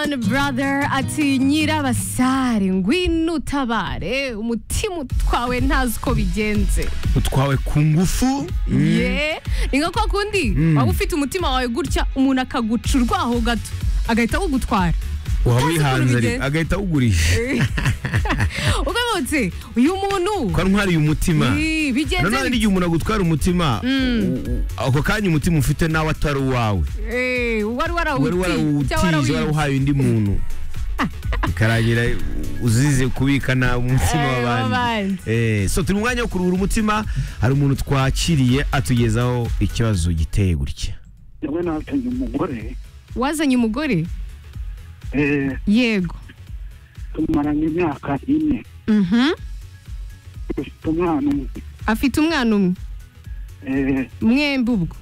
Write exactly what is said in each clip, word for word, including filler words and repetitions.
John Brother ati nyirabasare ngwino utabare umutima utwawe ntazi uko bigenze utwawe ku ngufu ye ni nka kwa kundi waba ufite umutima wawe gutya umuntu akagucurwaho gato agahita kugutwara wawihanze agahita ugurisha ugamutse uyu muntu ko ntwari umutima bigenze none n'igihe umuntu agutwara umutima ako kanya umutima ufite nawe atari uwawe eh wari warawuti wari warawuhaye undi muntu bikarangira uzize kubikana umutima w'abandi eh so turi mu mwanya wo kuruhura umutima hari umuntu twakiriye atugezaho ikibazo giteye gutya yewe nazanye umugore wazanye umugore eh yego tumaranye imyaka ine mhm afite umwana umwe afite umwana umwe eh mwembi ubwo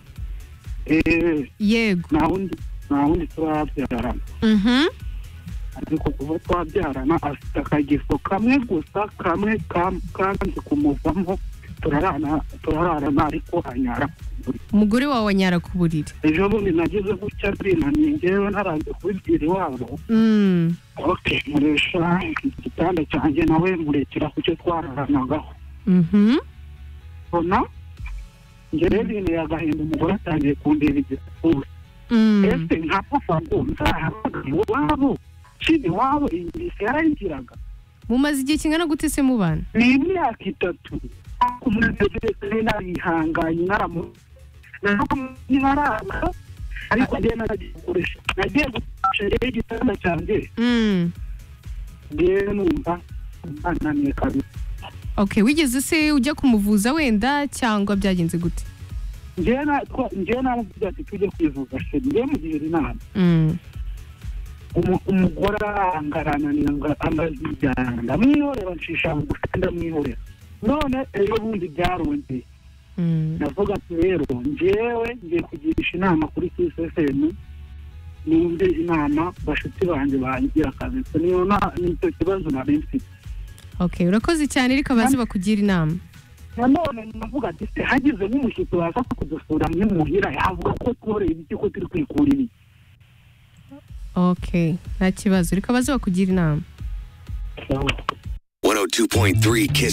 eh yego na wundi na wundi turabyarana mhm ariko kuva twabyarana afite akageso kamwe gusa kamwe kandi kumuvamo turarana turarana ariko anyara umugore wawe anyara ku buriri ejo bundi nagize gutya binaniye ngewe ntaranze kubibwira iwabo mm okay muresha igitanda cyanjye nawe murekera kucyo twararanaga mhm bona ngewe bine yagahinda umugore atangiye kundeba igipfu mm ese nka papa ngo nzahamagara iwabo chini wabo ingisi yarangiraga mumaze igihe kingana gute se mubana ni imyaka itatu kumwegeze narihanganye naramu narama ariko njye naragiye nagiye gushaka igitanda cyanjye mm ngewe numva bananiye kabisa. Okay, wigeze se ujya kumuvuza wenda cyangwa byagenze gute? Njye na njye na mubwira ati tujye kwivuza se njye mugira inama. Mm. Umugore arangarana angazijyana ndamwihorera nshisha gufenda mwihorera none ejo bundi byaronze navuga ati rero njyewe ngiye kugirisha inama kuri K S F M numve inama bashuti banjye bangira akazi niyo na nicyo kibazo nari mfite. Okay, urakoze cyane reka bazi bakugira inama. None navuga ati se hagize n'umushyitsi waza kudusura muhira yavuga ko tworeye ibiki ko turi kwikura ibi. Okay, nta kibazo reka bazi bakugira inama. one oh two point three Kiss